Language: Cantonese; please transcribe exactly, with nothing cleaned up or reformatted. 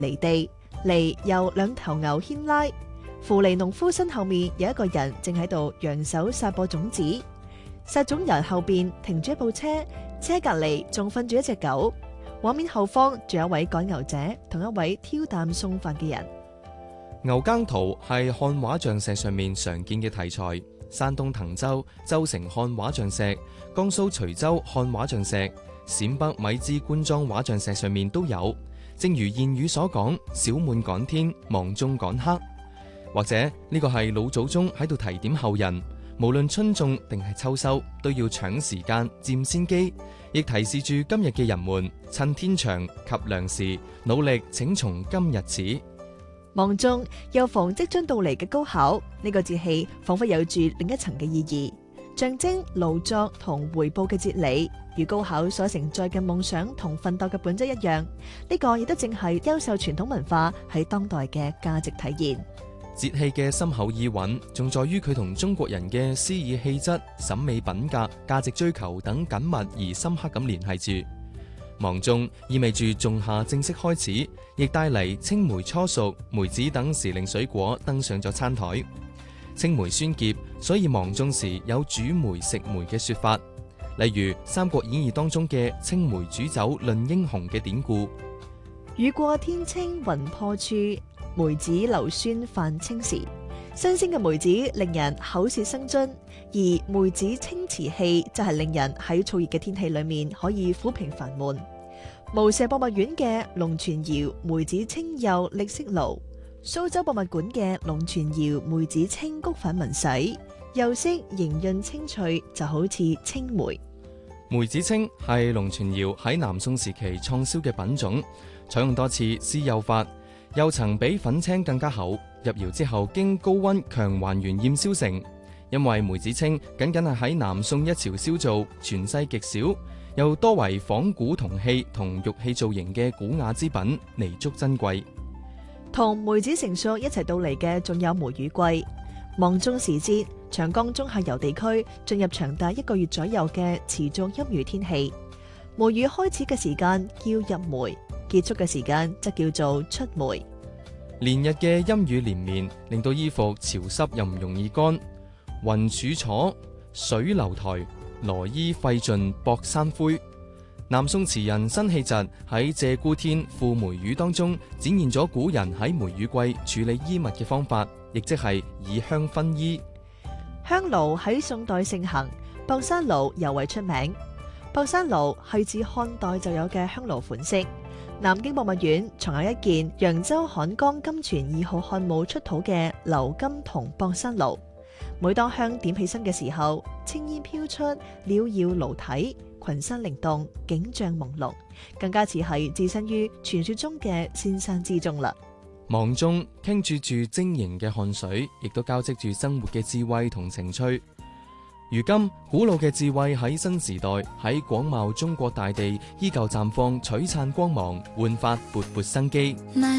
犁地，犁由兩頭牛牽拉，扶犁農夫身後面有一個人正喺度揚手撒播種子，撒種人後邊停住一部車，車隔籬仲瞓住一隻狗，畫面後方仲有一位趕牛者同一位挑擔送飯嘅人。 牛耕圖係漢畫像石上面常見嘅題材，山東滕州州城漢畫像石、江蘇徐州漢畫像石、陝北米脂官莊畫像石上面都有。正如諺語所講，小滿趕天，芒種趕黑，或者呢個係老祖宗喺度提點後人，無論春種定係秋收，都要搶時間佔先機，亦提示住今日嘅人們趁天長及良時，努力請從今日始。 芒種又逢即將到嚟嘅高考，呢個節氣仿佛有住另一層嘅意義，象徵勞作同回報嘅節理，與高考所承載嘅夢想同奮鬥嘅本質一樣。呢個亦都正係優秀傳統文化喺當代嘅價值體現。 節氣嘅深厚意蘊，仲在於佢同中國人嘅詩意氣質、審美品格、價值追求等緊密而深刻咁聯繫住。芒種意味住仲夏正式開始，亦帶嚟青梅初熟、梅子等時令水果登上咗餐台。青梅酸澀，所以芒種時有煮梅食梅嘅說法。例如《三國演義》當中嘅青梅煮酒論英雄嘅典故。 雨過天青雲破處，梅子硫酸泛青時。新鮮嘅梅子令人口舌生津，而梅子清池氣就係令人喺燥熱嘅天氣裏面可以撫平煩悶。無錫博物院嘅龍泉窯梅子清釉歷色爐，蘇州博物館嘅龍泉窯梅子清菊粉紋洗，釉色莹潤清脆，就好似青梅。 梅子清係龍泉窯喺南宋時期創銷嘅品種，採用多次施釉法，釉層比粉青更加厚。入窯之後經高溫強還原驗燒成。因為梅子清僅僅係喺南宋一朝燒造，全世極少，又多為仿古銅器同玉器造型嘅古雅之品，彌足珍貴。 同梅子成熟一齊到嚟嘅仲有梅雨季。芒種時節，長江中下游地區進入長達一個月左右嘅持續陰雨天氣。梅雨開始嘅時間叫入梅，結束嘅時間則叫做出梅。 連日嘅陰雨連綿，令到衣服潮濕又唔容易乾。雲柱楚，水流台，羅衣費盡薄衫灰。南宋詞人辛棄疾喺《鷓鴣天賦梅雨》當中展現咗古人喺梅雨季處理衣物嘅方法，亦即係以香薰衣。 香爐喺宋代盛行，博山爐尤為出名。博山爐係自漢代就有嘅香爐款式。南京博物院藏有一件揚州漢江金泉二號漢墓出土嘅鎏金銅博山爐。每當香點起身嘅時候，青煙飄出，裊繞爐體，群山靈動，景象朦朧，更加似係置身於傳說中嘅仙山之中啦。 芒種傾注住晶瑩嘅汗水，亦都交織住生活嘅智慧同情趣。如今古老嘅智慧喺新時代喺廣袤中國大地依舊綻放璀璨光芒，煥發勃勃生機。